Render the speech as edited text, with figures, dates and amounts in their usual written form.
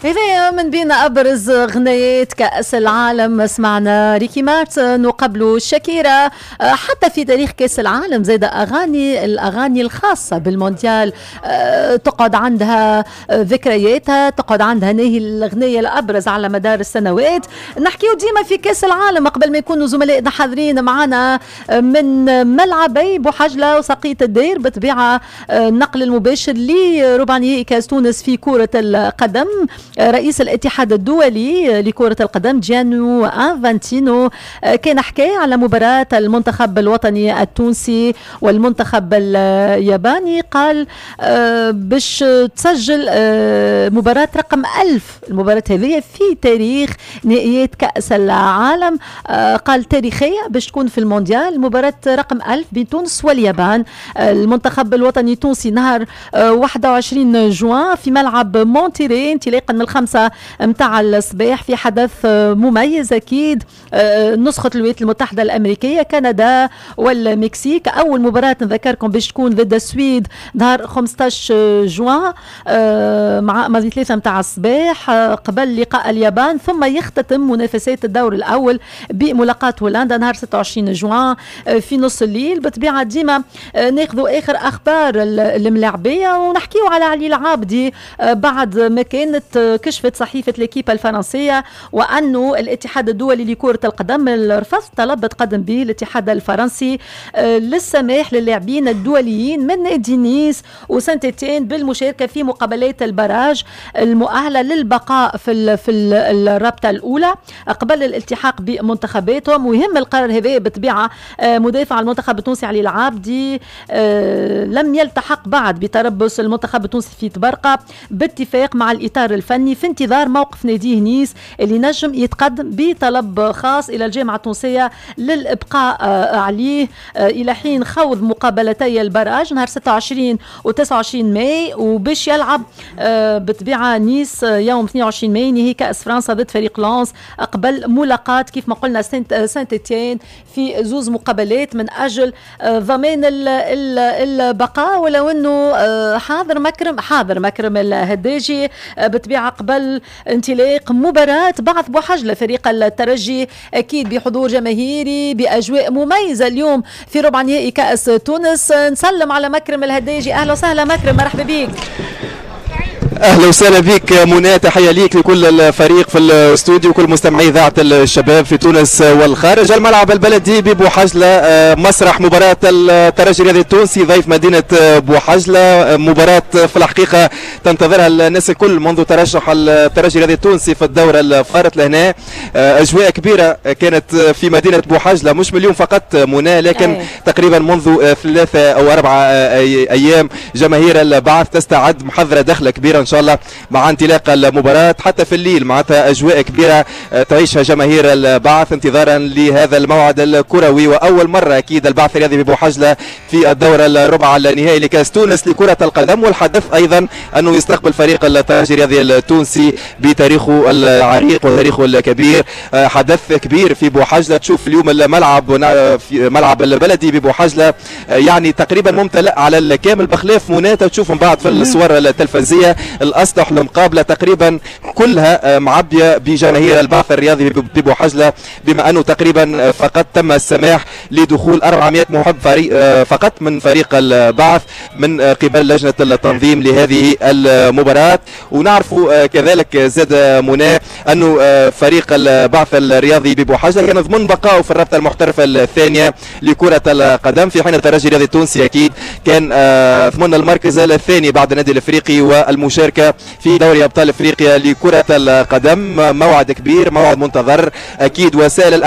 هذا من بين أبرز غنيات كأس العالم. سمعنا ريكي مارتن وقبله شاكيرا. حتى في تاريخ كأس العالم زاد الأغاني الخاصة بالمونديال تقعد عندها ذكرياتها، تقعد عندها نهي الأغنية الأبرز على مدار السنوات. نحكيو ديما في كأس العالم قبل ما يكونوا زملائنا حاضرين معنا من ملعبي بوحجلة وسقية الدير بطبيعة النقل المباشر لربع نهائي كأس تونس في كرة القدم. رئيس الاتحاد الدولي لكرة القدم جيانو انفانتينو كان حكى على مباراة المنتخب الوطني التونسي والمنتخب الياباني. قال باش تسجل مباراة رقم 1000 المباراة هذه في تاريخ نهائيات كأس العالم. قال تاريخية باش تكون في المونديال مباراة رقم 1000 بين تونس واليابان. المنتخب الوطني التونسي نهار 21 جوان في ملعب مونتيري انطلاقا من 5 متاع الصباح في حدث مميز أكيد. نسخة الولايات المتحدة الأمريكية كندا والمكسيك. أول مباراة نذكركم باش تكون ضد السويد نهار 15 جوان مع 3 متاع الصباح قبل لقاء اليابان، ثم يختتم منافسات الدور الأول بملاقاة هولندا نهار 26 جوان في نص الليل. بطبيعة ديما ناخذوا آخر أخبار الملاعبية ونحكيو على علي العابدي بعد ما كانت كشفت صحيفة ليكيبا الفرنسية وأنه الاتحاد الدولي لكرة القدم رفض طلب تقدم به الاتحاد الفرنسي للسماح للاعبين الدوليين من نادي نيس وسانت إتيان بالمشاركة في مقابلات البراج المؤهلة للبقاء في الرابطة الأولى قبل الالتحاق بمنتخباتهم. ويهم القرار هذا بطبيعة مدافع المنتخب التونسي علي العابدي لم يلتحق بعد بتربص المنتخب التونسي في تبرقة باتفاق مع الإطار الفني في انتظار موقف ناديه نيس اللي نجم يتقدم بطلب خاص إلى الجامعة التونسية للإبقاء عليه إلى حين خوض مقابلتي البراج نهار 26 و29 ماي. وباش يلعب بطبيعة نيس يوم 22 ماي نهائي كأس فرنسا ضد فريق لانس قبل ملاقاة كيف ما قلنا سانت إتيان في زوز مقابلات من أجل ضمان البقاء. ولو أنه حاضر مكرم الهداجي بطبيعة قبل انطلاق مباراة بعث بوحجلة فريق الترجي أكيد بحضور جماهيري بأجواء مميزة اليوم في ربع نهائي كأس تونس. نسلم على مكرم الهداجي. أهلا وسهلا مكرم، مرحبا بيك. اهلا وسهلا بك منى، تحيه ليك لكل الفريق في الاستوديو وكل مستمعي اذاعه الشباب في تونس والخارج. الملعب البلدي ببوحجله مسرح مباراه الترجي الرياضي التونسي ضيف مدينه بوحجله. مباراه في الحقيقه تنتظرها الناس الكل منذ ترشح الترجي الرياضي التونسي في الدوره الفارط لهنا. اجواء كبيره كانت في مدينه بوحجله، مش من اليوم فقط منى لكن تقريبا منذ 3 أو 4 ايام جماهير البعث تستعد محضره دخله كبيره ان شاء الله مع انطلاق المباراة. حتى في الليل معناتها اجواء كبيرة تعيشها جماهير البعث انتظارا لهذا الموعد الكروي، واول مرة اكيد البعث الرياضي ببوحجلة في الدورة الربع النهائي لكاس تونس لكرة القدم. والحدث ايضا انه يستقبل فريق الترجي الرياضي التونسي بتاريخه العريق وتاريخه الكبير. حدث كبير في بوحجلة. تشوف اليوم الملعب في ملعب البلدي ببوحجلة يعني تقريبا ممتلئ على الكامل بخلاف مناتا تشوفهم بعد في الصور التلفزية. الاسطح المقابله تقريبا كلها معبيه بجماهير البعث الرياضي ببوحجله، بما انه تقريبا فقط تم السماح لدخول 400 محب فريق فقط من فريق البعث من قبل لجنه التنظيم لهذه المباراه. ونعرفوا كذلك زاد منى انه فريق البعث الرياضي ببوحجله كان ضمن بقائه في الرابطه المحترفه الثانيه لكره القدم، في حين الترجي الرياضي التونسي اكيد كان ضمن المركز الثاني بعد النادي الافريقي والمشاركه في دوري ابطال افريقيا لكرة القدم. موعد كبير، موعد منتظر اكيد. وسائل